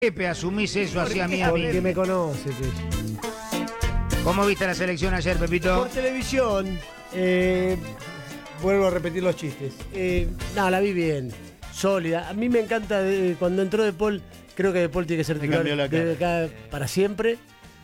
Pepe, asumís eso hacia mí a mí. Porque me conoce, Pepe. ¿Cómo viste la selección ayer, Pepito? Por televisión. Vuelvo a repetir los chistes. La vi bien. Sólida. A mí me encanta cuando entró De Paul. Creo que De Paul tiene que ser titular de acá para siempre.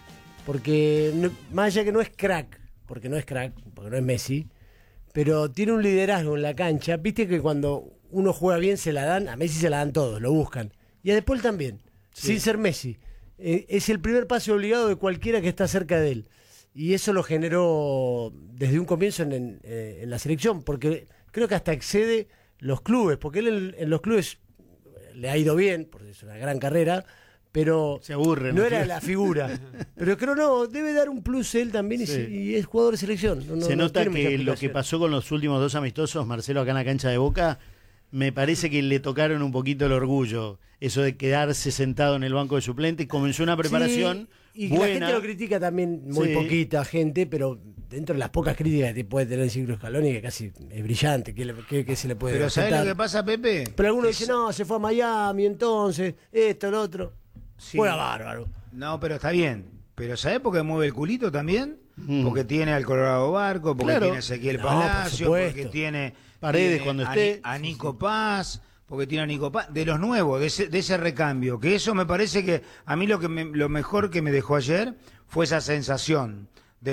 Porque más allá que no es crack, porque no es Messi, pero tiene un liderazgo en la cancha. Viste que cuando uno juega bien se la dan, a Messi se la dan todos, lo buscan. Y a De Paul también, sin ser Messi. Es el primer pase obligado de cualquiera que está cerca de él. Y eso lo generó desde un comienzo en la selección, porque creo que hasta excede los clubes, porque él en los clubes le ha ido bien, porque es una gran carrera, pero se aburre, no era la figura. Pero creo no, debe dar un plus él también y es jugador de selección. Se nota que lo que pasó con los últimos dos amistosos, Marcelo, acá en la cancha de Boca, me parece que le tocaron un poquito el orgullo, eso de quedarse sentado en el banco de suplente. Comenzó una preparación y buena. La gente lo critica también, muy poquita gente, pero dentro de las pocas críticas que puede tener el Ciclo Scaloni, que casi es brillante, que se le puede Pero aceptar. ¿sabés lo que pasa, Pepe? Pero algunos dicen, no, se fue a Miami, entonces, esto, lo otro. Sí. Juega bárbaro. No, pero está bien. Pero ¿sabés por qué mueve el culito también? Porque tiene al Colorado Barco, porque tiene a Ezequiel Palacio, porque tiene Paredes cuando esté. A Nico Paz, porque tiene a Nico Paz, de los nuevos, de ese recambio. Que eso me parece que a mí lo mejor que me dejó ayer fue esa sensación de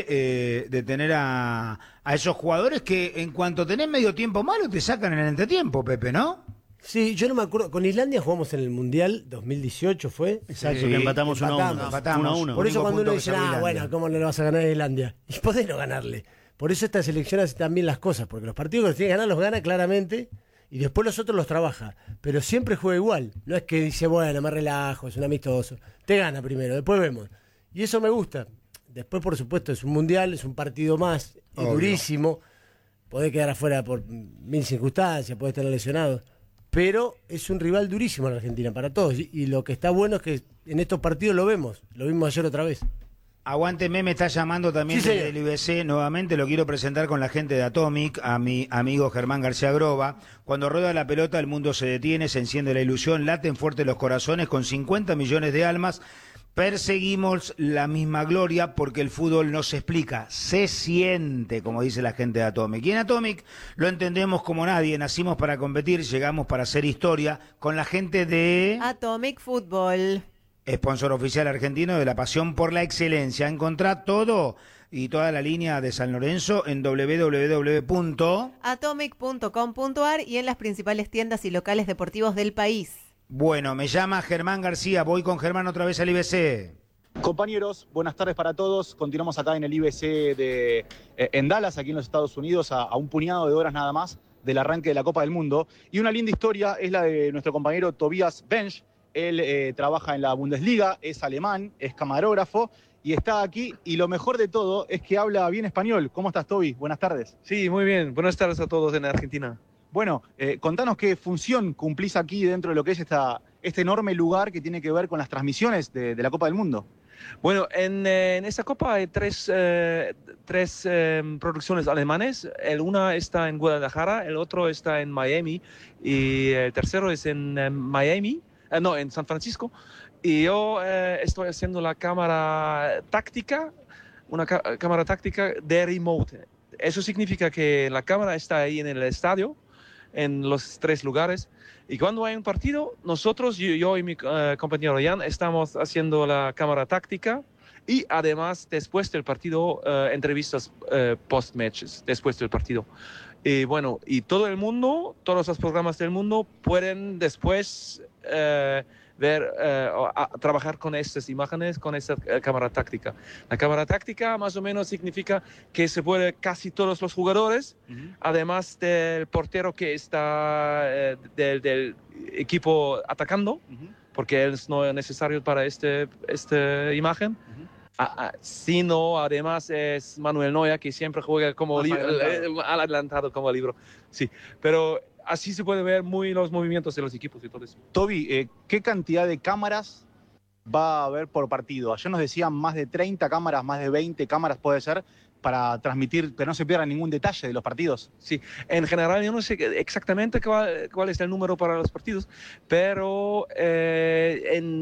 tener a esos jugadores que en cuanto tenés medio tiempo malo te sacan en el entretiempo, Pepe, ¿no? Sí, yo no me acuerdo. Con Islandia jugamos en el Mundial 2018, ¿fue? Exacto, que empatamos 1-1. Por eso cuando uno dice, bueno, ¿cómo no le vas a ganar a Islandia? Y podés no ganarle. Por eso esta selección hace también las cosas, porque los partidos que los tiene que ganar los gana claramente y después los otros los trabaja. Pero siempre juega igual. No es que dice, bueno, me relajo, es un amistoso. Te gana primero, después vemos. Y eso me gusta. Después, por supuesto, es un Mundial, es un partido más, es durísimo. Podés quedar afuera por mil circunstancias, podés estar lesionado. Pero es un rival durísimo en Argentina para todos. Y lo que está bueno es que en estos partidos lo vimos ayer otra vez. Aguánteme, me está llamando también del IBC, nuevamente lo quiero presentar con la gente de Atomic, a mi amigo Germán García Groba. Cuando rueda la pelota el mundo se detiene, se enciende la ilusión, laten fuerte los corazones con 50 millones de almas. Perseguimos la misma gloria porque el fútbol no se explica, se siente, como dice la gente de Atomic. Y en Atomic lo entendemos como nadie, nacimos para competir, llegamos para hacer historia con la gente de Atomic Fútbol. Sponsor oficial argentino de la pasión por la excelencia. Encontrá todo y toda la línea de San Lorenzo en www.atomic.com.ar y en las principales tiendas y locales deportivos del país. Bueno, me llama Germán García, voy con Germán otra vez al IBC. Compañeros, buenas tardes para todos. Continuamos acá en el IBC en Dallas, aquí en los Estados Unidos, a un puñado de horas nada más del arranque de la Copa del Mundo. Y una linda historia es la de nuestro compañero Tobias Bench. Él trabaja en la Bundesliga, es alemán, es camarógrafo y está aquí. Y lo mejor de todo es que habla bien español. ¿Cómo estás, Toby? Buenas tardes. Sí, muy bien. Buenas tardes a todos en Argentina. Bueno, contanos qué función cumplís aquí dentro de lo que es este enorme lugar que tiene que ver con las transmisiones de la Copa del Mundo. Bueno, en esta Copa hay tres producciones alemanes. Una está en Guadalajara, el otro está en Miami y el tercero es en en San Francisco. Y yo estoy haciendo la cámara táctica, una cámara táctica de remote. Eso significa que la cámara está ahí en el estadio, en los tres lugares, y cuando hay un partido, nosotros, yo y mi compañero Jan, estamos haciendo la cámara táctica y además después del partido, entrevistas post-matches, después del partido. Y bueno, y todo el mundo, todos los programas del mundo pueden después trabajar con estas imágenes, con esta cámara táctica. La cámara táctica más o menos significa que se puede casi todos los jugadores, además del portero que está del equipo atacando, porque él no es necesario para esta imagen. Sino además es Manuel Neuer, que siempre juega como adelantado como libro. Sí, pero así se puede ver muy los movimientos de los equipos y todo eso. Toby, ¿qué cantidad de cámaras va a haber por partido? Ayer nos decían más de 30 cámaras, más de 20 cámaras puede ser, para transmitir, que no se pierda ningún detalle de los partidos? Sí, en general yo no sé exactamente cuál es el número para los partidos, pero en